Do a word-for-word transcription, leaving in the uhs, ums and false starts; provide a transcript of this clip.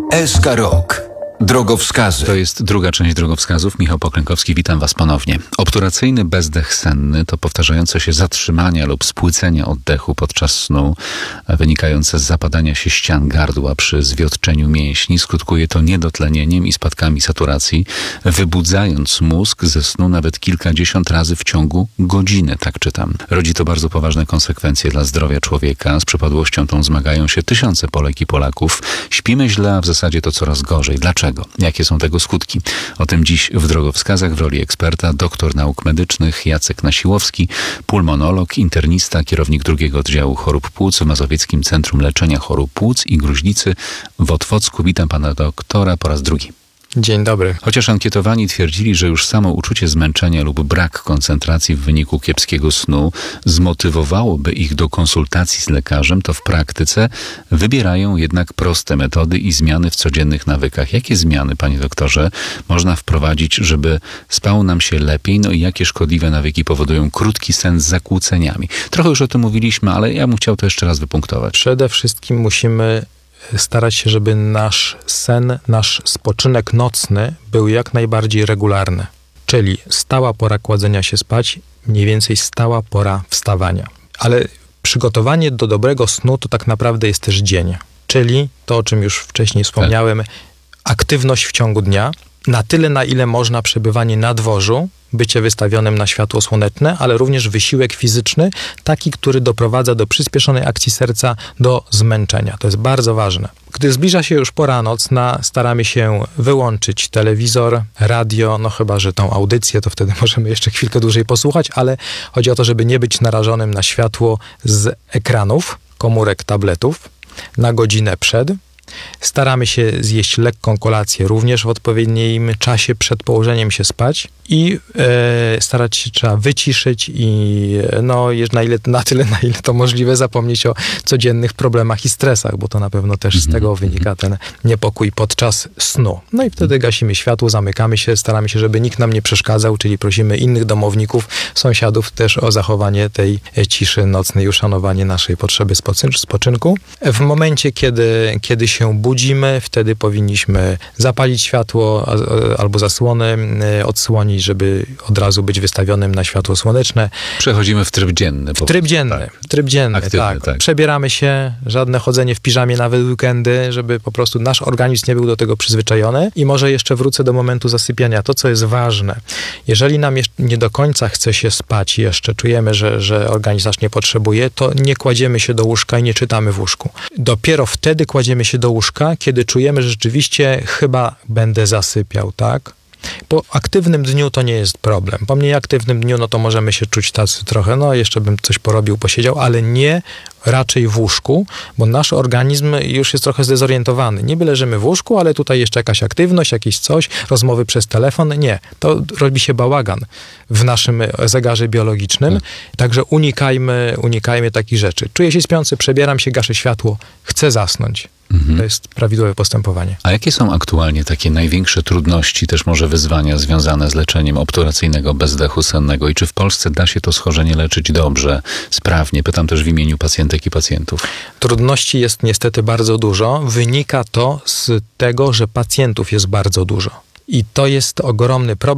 S K Rok. Drogowskazy. To jest druga część drogowskazów. Michał Poklękowski, witam Was ponownie. Obturacyjny bezdech senny to powtarzające się zatrzymania lub spłycenia oddechu podczas snu, wynikające z zapadania się ścian gardła przy zwiotczeniu mięśni. Skutkuje to niedotlenieniem i spadkami saturacji, wybudzając mózg ze snu nawet kilkadziesiąt razy w ciągu godziny, tak czytam. Rodzi to bardzo poważne konsekwencje dla zdrowia człowieka. Z przypadłością tą zmagają się tysiące Polek i Polaków. Śpimy źle, a w zasadzie to coraz gorzej. Dlaczego? Jakie są tego skutki? O tym dziś w drogowskazach w roli eksperta doktor nauk medycznych Jacek Nasiłowski, pulmonolog, internista, kierownik drugiego oddziału chorób płuc w Mazowieckim Centrum Leczenia Chorób Płuc i Gruźlicy w Otwocku. Witam pana doktora po raz drugi. Dzień dobry. Chociaż ankietowani twierdzili, że już samo uczucie zmęczenia lub brak koncentracji w wyniku kiepskiego snu zmotywowałoby ich do konsultacji z lekarzem, to w praktyce wybierają jednak proste metody i zmiany w codziennych nawykach. Jakie zmiany, panie doktorze, można wprowadzić, żeby spało nam się lepiej? No i jakie szkodliwe nawyki powodują krótki sen z zakłóceniami? Trochę już o tym mówiliśmy, ale ja bym chciał to jeszcze raz wypunktować. Przede wszystkim musimy starać się, żeby nasz sen, nasz spoczynek nocny był jak najbardziej regularny. Czyli stała pora kładzenia się spać, mniej więcej stała pora wstawania. Ale przygotowanie do dobrego snu to tak naprawdę jest też dzień. Czyli to, o czym już wcześniej wspomniałem, aktywność w ciągu dnia, na tyle, na ile można przebywanie na dworzu, bycie wystawionym na światło słoneczne, ale również wysiłek fizyczny, taki, który doprowadza do przyspieszonej akcji serca, do zmęczenia. To jest bardzo ważne. Gdy zbliża się już pora nocna, staramy się wyłączyć telewizor, radio, no chyba że tą audycję, to wtedy możemy jeszcze chwilkę dłużej posłuchać, ale chodzi o to, żeby nie być narażonym na światło z ekranów, komórek, tabletów, na godzinę przed. Staramy się zjeść lekką kolację również w odpowiednim czasie przed położeniem się spać i e, starać się trzeba wyciszyć i no, na, ile, na tyle, na ile to możliwe, zapomnieć o codziennych problemach i stresach, bo to na pewno też z tego wynika ten niepokój podczas snu. No i wtedy gasimy światło, zamykamy się, staramy się, żeby nikt nam nie przeszkadzał, czyli prosimy innych domowników, sąsiadów też o zachowanie tej ciszy nocnej i uszanowanie naszej potrzeby spoczynku. W momencie, kiedy, kiedy się budzimy, wtedy powinniśmy zapalić światło albo zasłony, odsłonić, żeby od razu być wystawionym na światło słoneczne. Przechodzimy w tryb dzienny. W tryb dzienny, tak. tryb dzienny, Aktywny, tak. tak. Przebieramy się, żadne chodzenie w piżamie nawet weekendy, żeby po prostu nasz organizm nie był do tego przyzwyczajony. I może jeszcze wrócę do momentu zasypiania. To, co jest ważne, jeżeli nam nie do końca chce się spać jeszcze, czujemy, że, że organizm nasz nie potrzebuje, to nie kładziemy się do łóżka i nie czytamy w łóżku. Dopiero wtedy kładziemy się do łóżka, kiedy czujemy, że rzeczywiście chyba będę zasypiał, tak? Po aktywnym dniu to nie jest problem. Po mniej aktywnym dniu, no to możemy się czuć tacy trochę, no jeszcze bym coś porobił, posiedział, ale nie raczej w łóżku, bo nasz organizm już jest trochę zdezorientowany. Niby leżymy w łóżku, ale tutaj jeszcze jakaś aktywność, jakieś coś, rozmowy przez telefon. Nie, to robi się bałagan w naszym zegarze biologicznym. Hmm. Także unikajmy, unikajmy takich rzeczy. Czuję się śpiący, przebieram się, gaszę światło, chcę zasnąć. Mhm. To jest prawidłowe postępowanie. A jakie są aktualnie takie największe trudności, też może wyzwania związane z leczeniem obturacyjnego bezdechu sennego i czy w Polsce da się to schorzenie leczyć dobrze, sprawnie? Pytam też w imieniu pacjentek i pacjentów. Trudności jest niestety bardzo dużo. Wynika to z tego, że pacjentów jest bardzo dużo. I to jest ogromny problem.